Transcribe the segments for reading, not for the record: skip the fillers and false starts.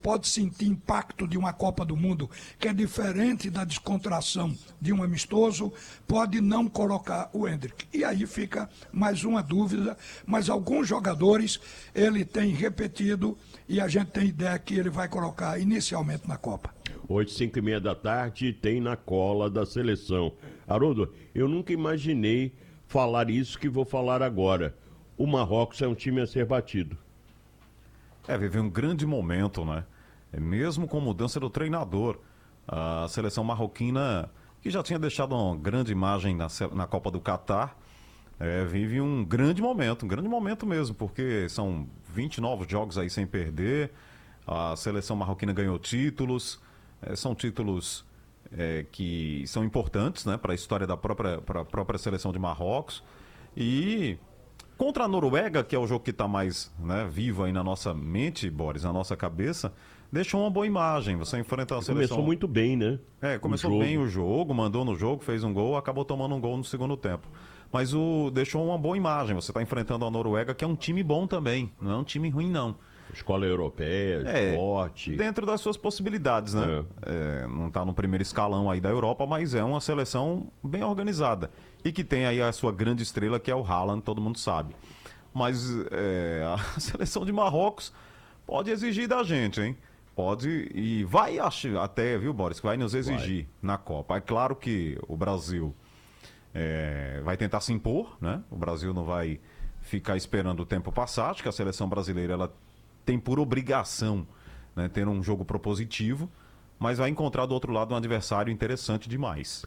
pode sentir impacto de uma Copa do Mundo, que é diferente da descontração de um amistoso, pode não colocar o Endrick. E aí fica mais uma dúvida, mas alguns jogadores ele tem repetido e a gente tem ideia que ele vai colocar inicialmente na Copa. Hoje, 5h30 da tarde, tem na cola da seleção. Haroldo, eu nunca imaginei falar isso que vou falar agora. O Marrocos é um time a ser batido. Vive um grande momento, né? Mesmo com mudança do treinador, a seleção marroquina, que já tinha deixado uma grande imagem na Copa do Catar, vive um grande momento mesmo, porque são 29 jogos aí sem perder, a seleção marroquina ganhou títulos, são títulos que são importantes, né, para a história da própria seleção de Marrocos, e contra a Noruega, que é o jogo que está mais, né, vivo aí na nossa mente, Boris, na nossa cabeça, deixou uma boa imagem. Você enfrenta a seleção... Começou muito bem, né? Começou bem o jogo, mandou no jogo, fez um gol, acabou tomando um gol no segundo tempo. Mas deixou uma boa imagem. Você está enfrentando a Noruega, que é um time bom também. Não é um time ruim, não. Escola europeia, forte. Dentro das suas possibilidades, né? Não está no primeiro escalão aí da Europa, mas é uma seleção bem organizada. E que tem aí a sua grande estrela, que é o Haaland, todo mundo sabe. Mas a seleção de Marrocos pode exigir da gente, hein? Pode e vai até, viu, Boris, que vai nos exigir na Copa. É claro que o Brasil vai tentar se impor, né? O Brasil não vai ficar esperando o tempo passar. Acho que a seleção brasileira ela tem por obrigação, né, ter um jogo propositivo, mas vai encontrar do outro lado um adversário interessante demais.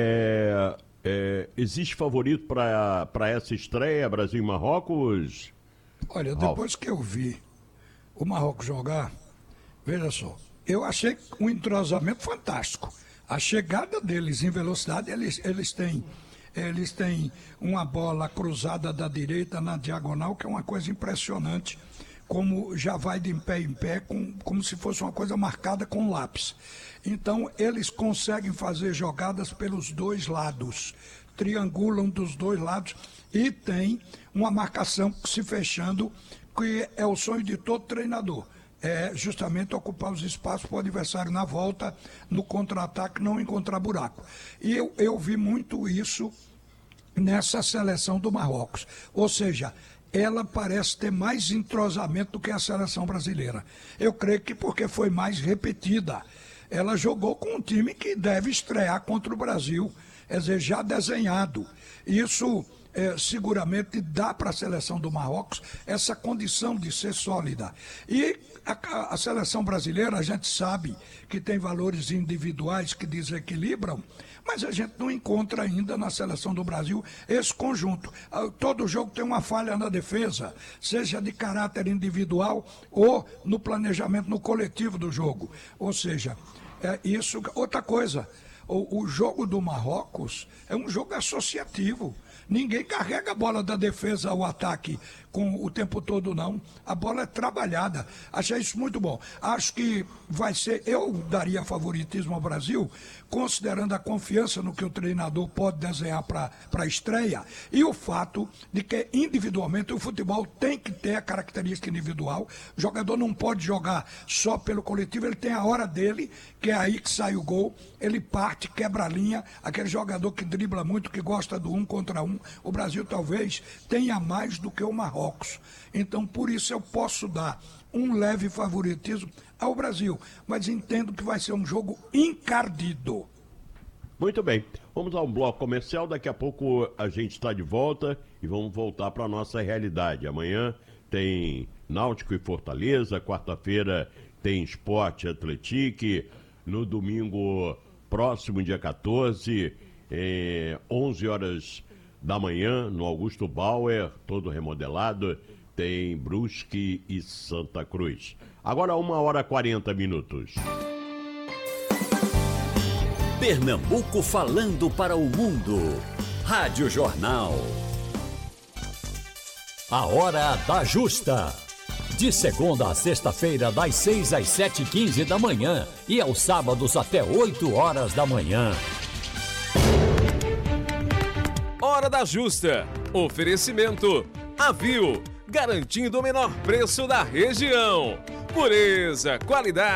Existe favorito para essa estreia, Brasil e Marrocos? Olha, depois que eu vi o Marrocos jogar, veja só, eu achei um entrosamento fantástico. A chegada deles em velocidade, eles têm uma bola cruzada da direita na diagonal, que é uma coisa impressionante, como já vai de pé em pé, como se fosse uma coisa marcada com lápis. Então, eles conseguem fazer jogadas pelos dois lados, triangulam dos dois lados e tem uma marcação se fechando, que é o sonho de todo treinador. É justamente ocupar os espaços para o adversário na volta, no contra-ataque, não encontrar buraco. E eu vi muito isso nessa seleção do Marrocos. Ou seja, ela parece ter mais entrosamento do que a seleção brasileira. Eu creio que porque foi mais repetida. Ela jogou com um time que deve estrear contra o Brasil, quer dizer, já desenhado. Isso seguramente dá para a seleção do Marrocos essa condição de ser sólida. E a seleção brasileira, a gente sabe que tem valores individuais que desequilibram, mas a gente não encontra ainda na seleção do Brasil esse conjunto. Todo jogo tem uma falha na defesa, seja de caráter individual ou no planejamento, no coletivo do jogo. Ou seja, isso. Outra coisa, o jogo do Marrocos é um jogo associativo. Ninguém carrega a bola da defesa ao ataque o tempo todo, não. A bola é trabalhada. Achei isso muito bom. Acho que vai ser... Eu daria favoritismo ao Brasil, considerando a confiança no que o treinador pode desenhar para a estreia e o fato de que, individualmente, o futebol tem que ter a característica individual. O jogador não pode jogar só pelo coletivo, ele tem a hora dele, que é aí que sai o gol. Ele parte, quebra a linha, aquele jogador que dribla muito, que gosta do 1 contra 1. O Brasil talvez tenha mais do que o Marrocos. Então, por isso eu posso dar um leve favoritismo ao Brasil, mas entendo que vai ser um jogo encardido. Muito bem, vamos a um bloco comercial, daqui a pouco a gente está de volta e vamos voltar para a nossa realidade. Amanhã tem Náutico e Fortaleza, quarta-feira tem Sport Atlético, no domingo próximo, dia 14, 11 horas da manhã, no Augusto Bauer, todo remodelado, tem Brusque e Santa Cruz. Agora 1h40. Pernambuco falando para o mundo. Rádio Jornal. A Hora da Justa. De segunda a sexta-feira, das 6 às 7h15 da manhã e aos sábados até 8 horas da manhã. Hora da Justa. Oferecimento Avil, garantindo o menor preço da região. Pureza, qualidade.